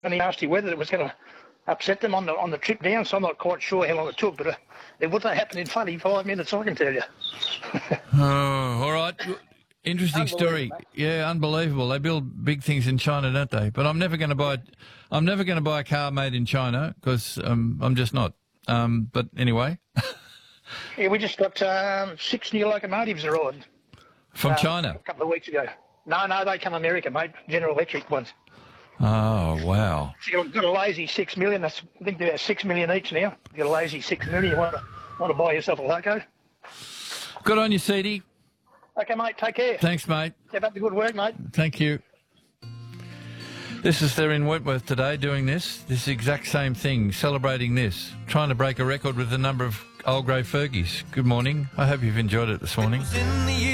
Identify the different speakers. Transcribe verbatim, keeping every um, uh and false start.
Speaker 1: any nasty weather that was going to upset them on the on the trip down, so I'm not quite sure how long it took, but uh, it would have happened in forty-five minutes, I can tell you.
Speaker 2: Oh, all right. Interesting story.
Speaker 1: Mate.
Speaker 2: Yeah, unbelievable. They build big things in China, don't they? But I'm never going to buy. I'm never going to buy a car made in China because um, I'm just not. Um, but anyway.
Speaker 1: Yeah, we just got um, six new locomotives arrived.
Speaker 2: From
Speaker 1: uh,
Speaker 2: China?
Speaker 1: A couple of weeks ago. No, no, they come America, mate. General Electric ones.
Speaker 2: Oh, wow.
Speaker 1: So you've got a lazy six million. That's, I think they're about six million each now. You've got a lazy six million. You want to, want to buy yourself a loco?
Speaker 2: Good on you, Seedy.
Speaker 1: Okay, mate. Take care.
Speaker 2: Thanks, mate.
Speaker 1: Keep up the good work, mate.
Speaker 2: Thank you. This is they're in Wentworth today doing this, this exact same thing, celebrating this, trying to break a record with the number of old grey Fergies. Good morning. I hope you've enjoyed it this morning.